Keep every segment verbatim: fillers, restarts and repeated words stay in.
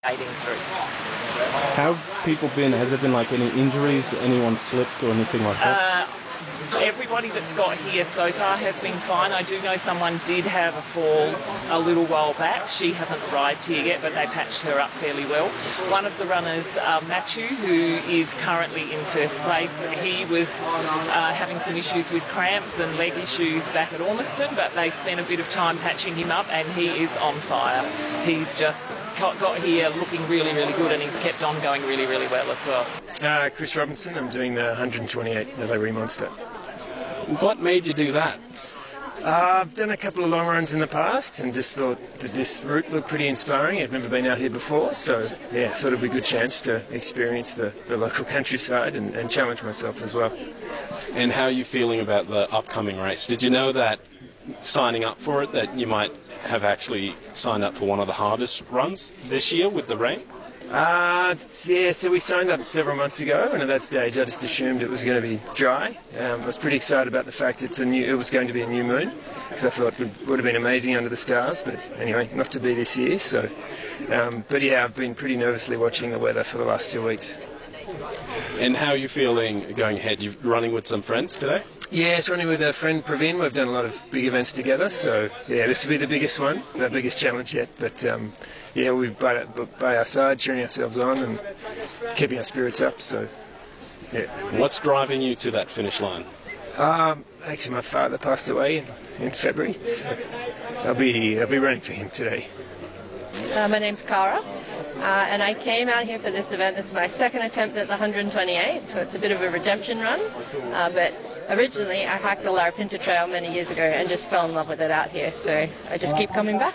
Aiding through. How have people been? Has there been like any injuries? Anyone slipped or anything like that? Uh, everybody that's got here so far has been fine. I do know someone did have a fall a little while back. She hasn't arrived here yet, but they patched her up fairly well. One of the runners, uh, Matthew, who is currently in first place, he was uh, having some issues with cramps and leg issues back at Ormiston, but they spent a bit of time patching him up and he is on fire. He's just got, got here looking really, really good and he's kept on going really, really well as well. Uh, Chris Robinson, I'm doing the one hundred twenty-eight, the Larry Monster. What made you do that? Uh, I've done a couple of long runs in the past and just thought that this route looked pretty inspiring. I've never been out here before, so yeah, thought it'd be a good chance to experience the, the local countryside and, and challenge myself as well. And how are you feeling about the upcoming race? Did you know that signing up for it, that you might have actually signed up for one of the hardest runs this year with the rain? Uh, yeah, so we signed up several months ago, and at that stage I just assumed it was going to be dry. Um, I was pretty excited about the fact it's a new, it was going to be a new moon, because I thought it would, would have been amazing under the stars, but anyway, not to be this year. So, um, but yeah, I've been pretty nervously watching the weather for the last two weeks. And how are you feeling going ahead? You're running with some friends today? Yeah, it's running with our friend Praveen. We've done a lot of big events together, so yeah, this will be the biggest one, the biggest challenge yet. But um, yeah, we'll be by, by our side, cheering ourselves on and keeping our spirits up. So yeah. What's driving you to that finish line? Um, actually, my father passed away in, in February, so I'll be I'll be running for him today. Uh, my name's Cara, uh, and I came out here for this event. This is my second attempt at the one hundred twenty-eight, so it's a bit of a redemption run. Uh, but originally, I hiked the Larapinta Trail many years ago and just fell in love with it out here, so I just keep coming back.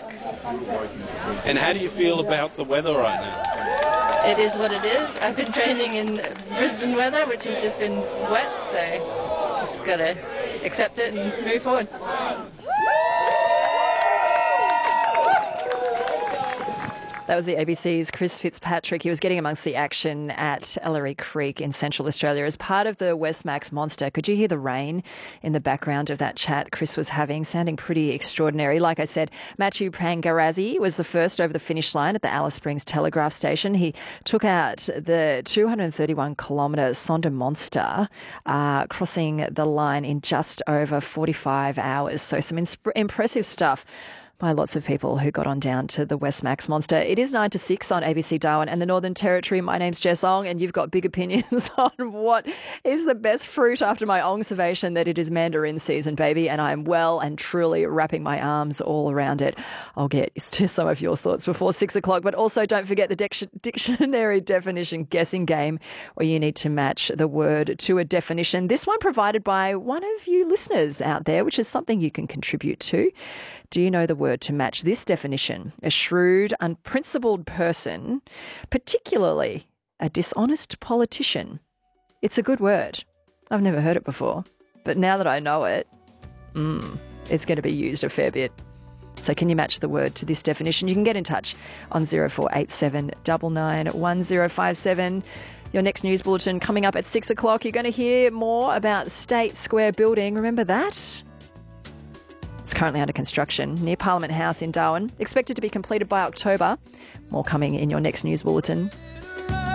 And how do you feel about the weather right now? It is what it is. I've been training in Brisbane weather, which has just been wet, so just got to accept it and move forward. That was the A B C's Chris Fitzpatrick. He was getting amongst the action at Ellery Creek in Central Australia as part of the Westmax Monster. Could you hear the rain in the background of that chat Chris was having? Sounding pretty extraordinary. Like I said, Matthew Pangarazi was the first over the finish line at the Alice Springs Telegraph Station. He took out the two hundred thirty-one kilometre Sonder Monster, uh, crossing the line in just over forty-five hours. So some ins- impressive stuff by lots of people who got on down to the Westmax Monster. It is nine to six on A B C Darwin and the Northern Territory. My name's Jess Ong, and you've got big opinions on what is the best fruit after my observation that it is mandarin season, baby, and I'm well and truly wrapping my arms all around it. I'll get to some of your thoughts before six o'clock, but also don't forget the dic- dictionary definition guessing game where you need to match the word to a definition. This one provided by one of you listeners out there, which is something you can contribute to. Do you know the word to match this definition? A shrewd, unprincipled person, particularly a dishonest politician. It's a good word. I've never heard it before, but now that I know it, mm, it's going to be used a fair bit. So can you match the word to this definition? You can get in touch on zero four eight seven nine nine one zero five seven. Your next news bulletin coming up at six o'clock. You're going to hear more about State Square building. Remember that? It's currently under construction near Parliament House in Darwin. Expected to be completed by October. More coming in your next news bulletin.